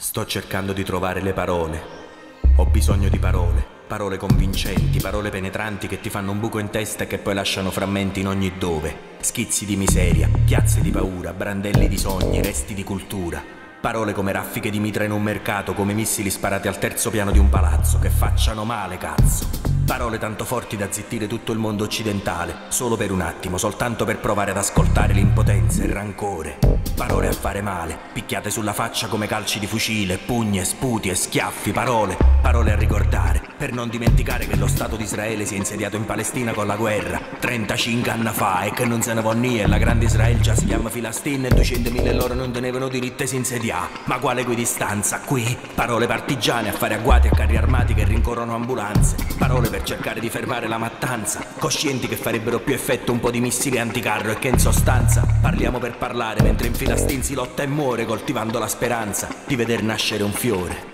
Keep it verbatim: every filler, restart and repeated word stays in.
Sto cercando di trovare le parole. Ho bisogno di parole, parole convincenti, parole penetranti che ti fanno un buco in testa e che poi lasciano frammenti in ogni dove. Schizzi di miseria, chiazze di paura, brandelli di sogni, resti di cultura. Parole come raffiche di mitra in un mercato, come missili sparati al terzo piano di un palazzo, che facciano male, cazzo. Parole tanto forti da zittire tutto il mondo occidentale, solo per un attimo, soltanto per provare ad ascoltare l'impotenza e il rancore. Parole a fare male, picchiate sulla faccia come calci di fucile, pugni e sputi e schiaffi, parole, parole a ricordare, per non dimenticare che lo Stato di Israele si è insediato in Palestina con la guerra, trentacinque anni fa, e che non se ne può niente, e la grande Israele già si chiama Filastin e duecentomila loro non tenevano diritto di insediare. Ma quale equidistanza? Qui, parole partigiane a fare agguati a carri armati che rincorrono ambulanze, parole per cercare di fermare la mattanza, coscienti che farebbero più effetto un po' di missili anticarro e che in sostanza parliamo per parlare mentre in Filastin si lotta e muore coltivando la speranza di veder nascere un fiore.